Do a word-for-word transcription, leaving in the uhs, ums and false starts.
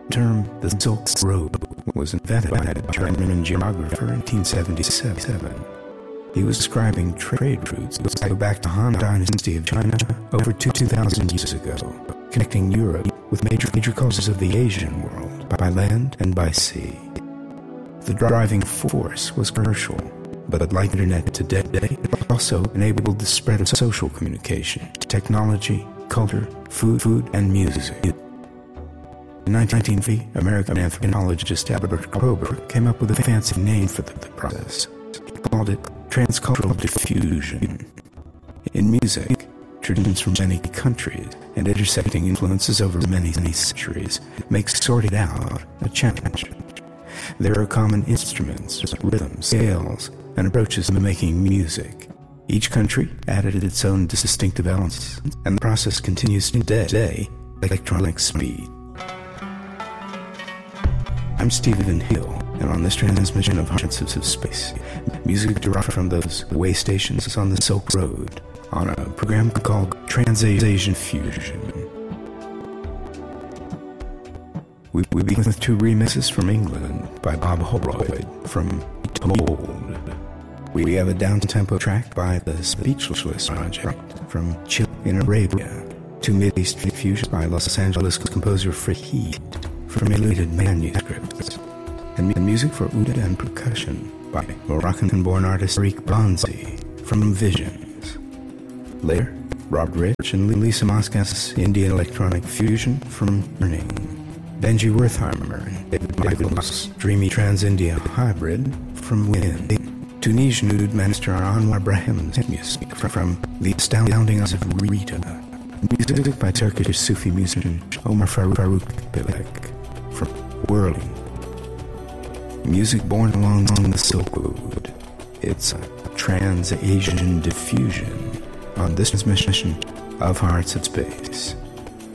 term the Silk Road was invented by a German geographer in eighteen seventy-seven. He was describing trade routes that go back to Han Dynasty of China over two thousand years ago, connecting Europe with major, major cultures of the Asian world by land and by sea. The driving force was commercial, but like internet today, it also enabled the spread of social communication, technology, culture, food, food, and music. In nineteen fifty, American anthropologist Albert Kroeber came up with a fancy name for the, the process. He called it transcultural diffusion. In music, traditions from many countries and intersecting influences over many, many centuries make sorting out a challenge. There are common instruments, rhythms, scales, and approaches to making music. Each country added its own distinctive elements, and the process continues today at electronic speed. I'm Stephen Hill, and on this transmission of Hearts of Space, music derived from those way stations on the Silk Road, on a program called Trans-Asian Fusion. We, we begin with two remixes from England by Bob Holroyd from Told. We have a down-tempo track by the Speechless Project from Chile in Arabia, two Mid-East fusions by Los Angeles composer Fahid from Illuminated Manuscripts, and music for oud and percussion by Moroccan-born artist Tariq Banzi from Visions. Later, Rob Rich and Lisa Moskow's Indian electronic fusion from Burning. Benji Wertheimer and David Michael's dreamy trans-India hybrid from Wind. Tunisian oud master Anwar Brahim's music from The Astounding Eyes of Rita. Music by Turkish Sufi musician Omar Farouk Bilek from Whirling. Music born along the Silk Road. It's a trans-Asian diffusion on this transmission of Hearts of Space.